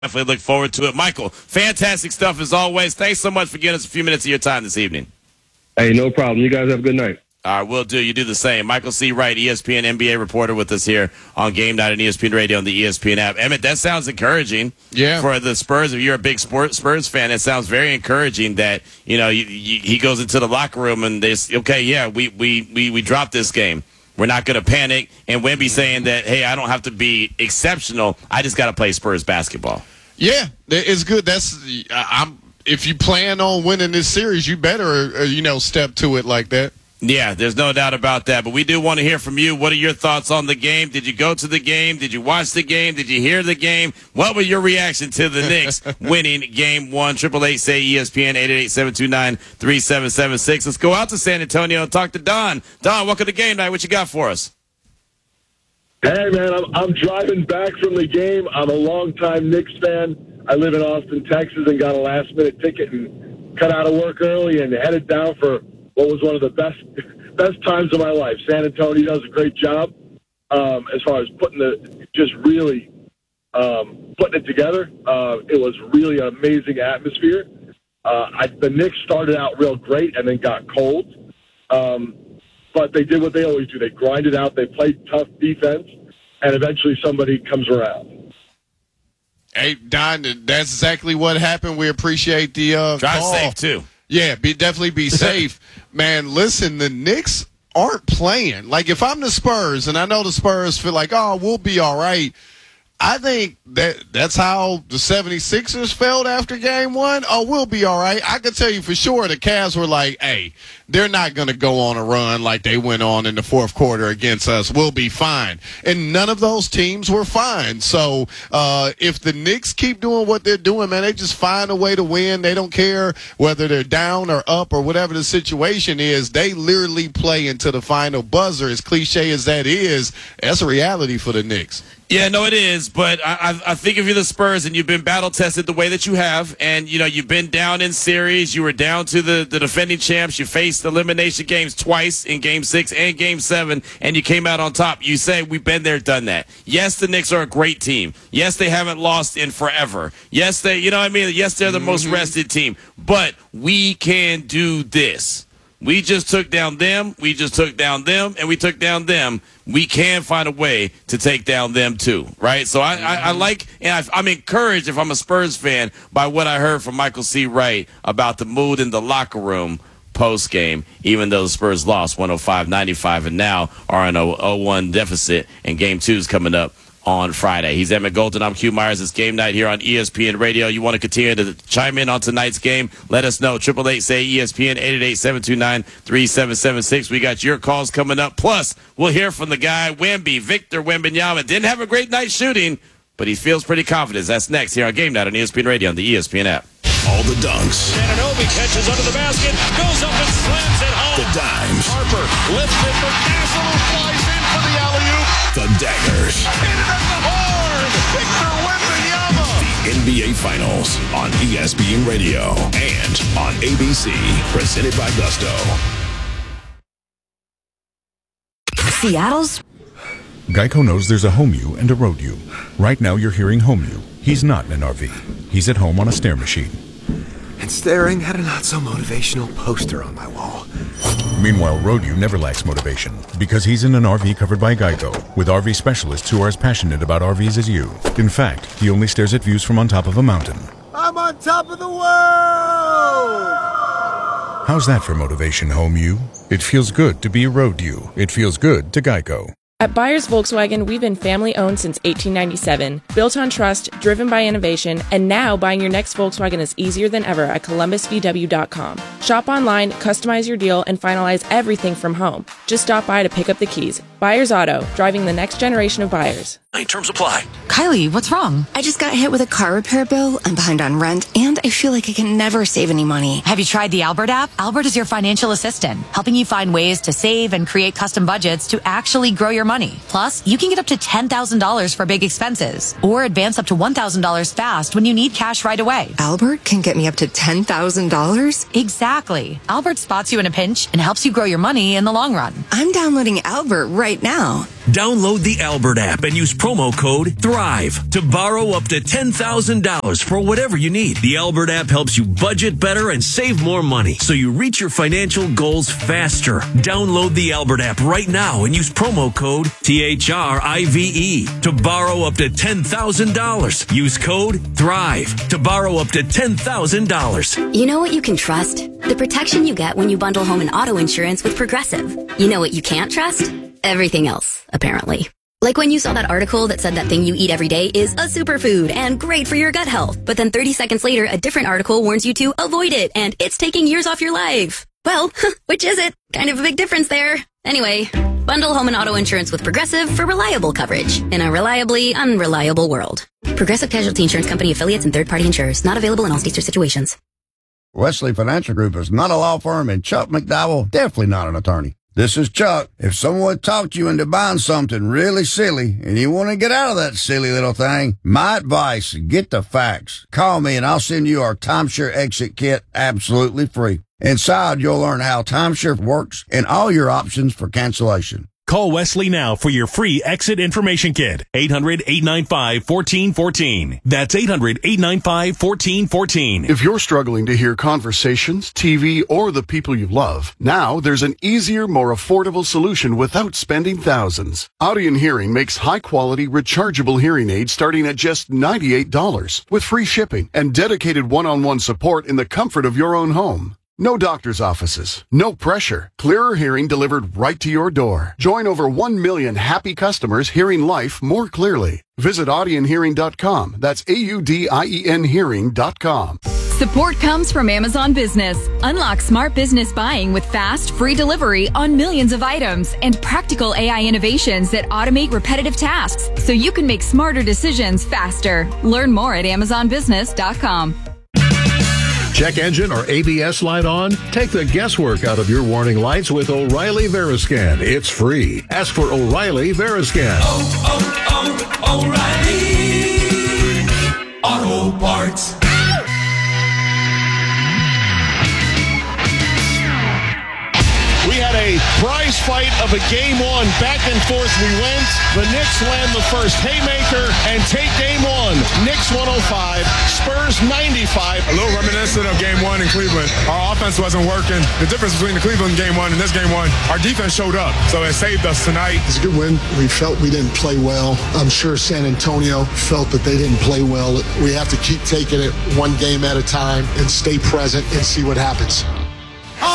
Definitely look forward to it. Michael, fantastic stuff as always. Thanks so much for giving us a few minutes of your time this evening. Hey, no problem. You guys have a good night. All right, will do. You do the same. Michael C. Wright, ESPN NBA reporter with us here on Game Night on ESPN Radio and the ESPN app. Emmett, that sounds encouraging for the Spurs. If you're a big Spurs fan, it sounds very encouraging that, he goes into the locker room and they say, okay, yeah, we dropped this game. We're not going to panic. And Wemby saying that, hey, I don't have to be exceptional. I just got to play Spurs basketball. Yeah, it's good. If you plan on winning this series, you better, step to it like that. Yeah, there's no doubt about that. But we do want to hear from you. What are your thoughts on the game? Did you go to the game? Did you watch the game? Did you hear the game? What was your reaction to the Knicks winning Game 1? 888-SAY-ESPN, 888-729-3776. Let's go out to San Antonio and talk to Don. Don, welcome to Game Night. What you got for us? Hey, man, I'm driving back from the game. I'm a longtime Knicks fan. I live in Austin, Texas, and got a last-minute ticket and cut out of work early and headed down for what was one of the best times of my life. San Antonio does a great job as far as putting it together. It was really an amazing atmosphere. The Knicks started out real great and then got cold. But they did what they always do. They grinded out. They played tough defense, and eventually somebody comes around. Hey, Don, that's exactly what happened. We appreciate the drive call. Safe, too. Yeah, definitely be safe. Man, listen, the Knicks aren't playing. Like, if I'm the Spurs, and I know the Spurs feel like, oh, we'll be all right, I think that's how the 76ers felt after Game 1. Oh, we'll be all right. I can tell you for sure the Cavs were like, hey, they're not going to go on a run like they went on in the fourth quarter against us. We'll be fine. And none of those teams were fine. So if the Knicks keep doing what they're doing, man, they just find a way to win. They don't care whether they're down or up or whatever the situation is. They literally play into the final buzzer. As cliche as that is, that's a reality for the Knicks. Yeah, no, it is. But I think if you're the Spurs and you've been battle-tested the way that you have, and, you've been down in series, you were down to the defending champs, you faced elimination games twice in Game 6 and Game 7, and you came out on top. You say, we've been there, done that. Yes, the Knicks are a great team. Yes, they haven't lost in forever. Yes, Yes, they're the most rested team. But we can do this. We just took down them, we just took down them, and we took down them. We can find a way to take down them too, right? So I like, and I'm encouraged if I'm a Spurs fan by what I heard from Michael C. Wright about the mood in the locker room post-game, even though the Spurs lost 105-95 and now are in a 0-1 deficit, and Game 2 is coming up on Friday. He's Emmett Golden. I'm Q Myers. It's Game Night here on ESPN Radio. You want to continue to chime in on tonight's game? Let us know. 888-SAY-ESPN, 888-729-3776. We got your calls coming up. Plus, we'll hear from the guy, Victor Wembanyama. Didn't have a great night shooting, but he feels pretty confident. That's next here on Game Night on ESPN Radio on the ESPN app. All the dunks. Anunoby catches under the basket, goes up and slams it home. The dimes. Harper lifts it for Dazzle, flies in for the alley-oop. The daggers. Hit it at the horn. Victor Wembanyama. The NBA Finals on ESPN Radio and on ABC. Presented by Gusto. Seattle's. Geico knows there's a home you and a road you. Right now you're hearing home you. He's not in an RV. He's at home on a stair machine. And staring at a not-so-motivational poster on my wall. Meanwhile, road you never lacks motivation because he's in an RV covered by Geico with RV specialists who are as passionate about RVs as you. In fact, he only stares at views from on top of a mountain. I'm on top of the world! How's that for motivation, home you? It feels good to be a road you. It feels good to Geico. At Byers Volkswagen, we've been family-owned since 1897, built on trust, driven by innovation, and now buying your next Volkswagen is easier than ever at ColumbusVW.com. Shop online, customize your deal, and finalize everything from home. Just stop by to pick up the keys. Byers Auto, driving the next generation of buyers. Terms apply. Kylie, what's wrong? I just got hit with a car repair bill, I'm behind on rent, and I feel like I can never save any money. Have you tried the Albert app? Albert is your financial assistant, helping you find ways to save and create custom budgets to actually grow your money. Plus, you can get up to $10,000 for big expenses, or advance up to $1,000 fast when you need cash right away. Albert can get me up to $10,000? Exactly. Albert spots you in a pinch and helps you grow your money in the long run. I'm downloading Albert right right now. Download the Albert app and use promo code THRIVE to borrow up to $10,000 for whatever you need. The Albert app helps you budget better and save more money so you reach your financial goals faster. Download the Albert app right now and use promo code THRIVE to borrow up to $10,000. Use code THRIVE to borrow up to $10,000. You know what you can trust? The protection you get when you bundle home and auto insurance with Progressive. You know what you can't trust? Everything else, apparently. Like when you saw that article that said that thing you eat every day is a superfood and great for your gut health. But then 30 seconds later, a different article warns you to avoid it and it's taking years off your life. Well, which is it? Kind of a big difference there. Anyway, bundle home and auto insurance with Progressive for reliable coverage in a reliably unreliable world. Progressive Casualty Insurance Company affiliates and third-party insurers. Not available in all states or situations. Wesley Financial Group is not a law firm, and Chuck McDowell definitely not an attorney. This is Chuck. If someone talked you into buying something really silly and you want to get out of that silly little thing, my advice, get the facts. Call me and I'll send you our timeshare exit kit absolutely free. Inside, you'll learn how timeshare works and all your options for cancellation. Call Wesley now for your free exit information kit. 800-895-1414. That's 800-895-1414. If you're struggling to hear conversations, TV, or the people you love, now there's an easier, more affordable solution without spending thousands. Audion Hearing makes high-quality, rechargeable hearing aids starting at just $98 with free shipping and dedicated one-on-one support in the comfort of your own home. No doctor's offices, no pressure, clearer hearing delivered right to your door. Join over 1 million happy customers hearing life more clearly. Visit audionhearing.com. That's AUDIEN hearing.com. Support comes from Amazon Business. Unlock smart business buying with fast, free delivery on millions of items and practical AI innovations that automate repetitive tasks so you can make smarter decisions faster. Learn more at amazonbusiness.com. Check engine or ABS light on? Take the guesswork out of your warning lights with O'Reilly Veriscan. It's free. Ask for O'Reilly Veriscan. O'Reilly Auto Parts. We had a prize fight of a game one. Back and forth we went. The Knicks land the first haymaker and take game one. Knicks 105, Spurs 95. A little reminiscent of game one in Cleveland. Our offense wasn't working. The difference between the Cleveland game one and this game one, our defense showed up. So it saved us tonight. It's a good win. We felt we didn't play well. I'm sure San Antonio felt that they didn't play well. We have to keep taking it one game at a time and stay present and see what happens.